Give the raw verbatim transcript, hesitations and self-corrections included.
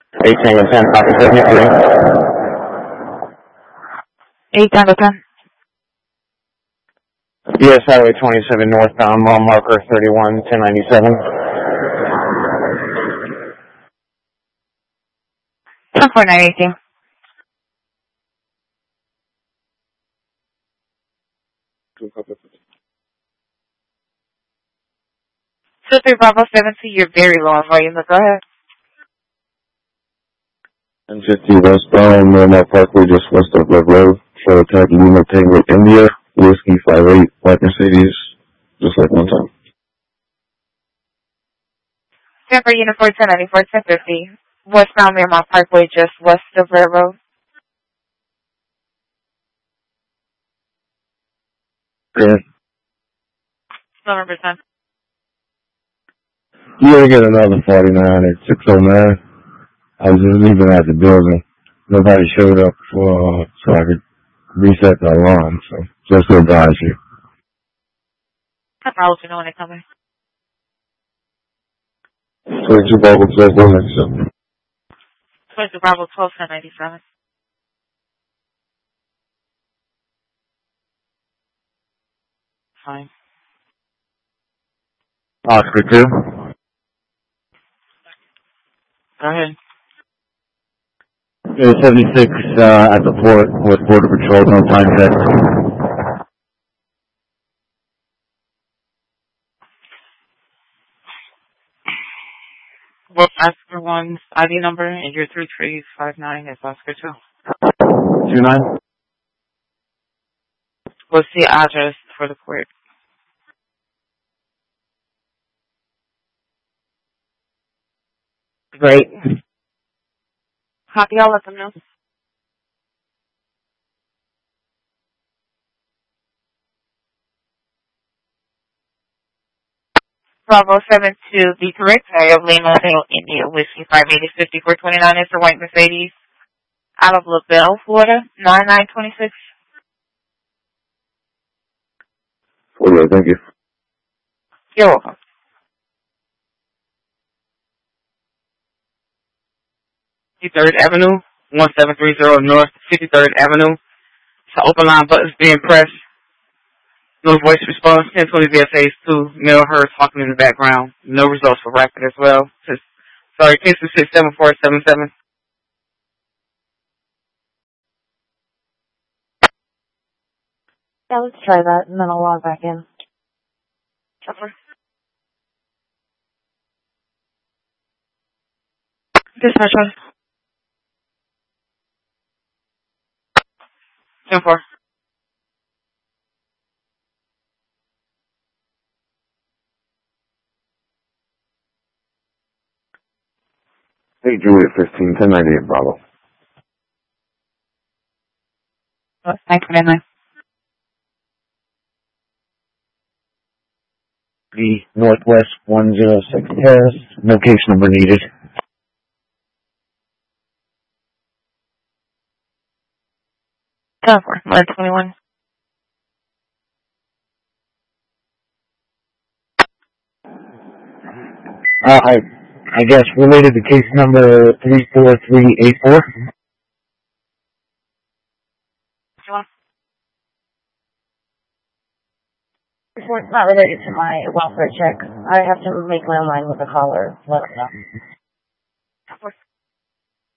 eight Tango ten, copy seventy-three. eight Tango ten. U S Highway twenty-seven northbound, mile marker thirty-one ten ninety-seven. ten four nine eighteen. two three Bravo seven two, you're very low on volume, but go ahead. ten fifty westbound, Miramar Parkway, just west of Red Road. Show attack Lima Tango India, Whiskey five eight, Black Mercedes, just like one time. Denver Uniform ten ninety-four, ten fifty. Westbound Miramar Parkway, just west of Red Road. Good. November tenth. You ever get another forty-nine at six oh nine? I was just leaving out the building. Nobody showed up for, uh, so I could reset the alarm, so just to advise you. I'll probably know when they come in. twenty-two Bravo twelve one ninety-seven. twenty-two Bravo twelve ten ninety-seven. Fine. Oscar two. Go ahead. There's seventy-six uh, at the port with Border Patrol, no time check. What's Oscar one's I D number and your three three five nine is Oscar two. two nine? What's the address for the port? Great. Copy, I'll let them know. Bravo seven two, the correct area of Lima, India, Whiskey five eight is fifty-four twenty-nine is the white Mercedes. Out of LaBelle, Florida, nine nine two six. Florida, thank you. You're welcome. fifty-third Avenue, one seven three zero North fifty-third Avenue. So open line buttons being pressed. No voice response, ten twenty V S A two, male heard talking in the background. No results for rapid as well. Just, sorry, case two six seven four seven seven. Yeah, let's try that, and then I'll log back in. Suffer. Dispatch on. ten four. Hey, Juliet fifteen, ten ninety-eight Bravo. Oh, thank you, man. The Northwest one oh six Terrace, no case number needed. ten four, one twenty-one. Uh, I, I guess related to case number three four three eight four. This one's not related to my welfare check. I have to make landline with the caller. Let them know.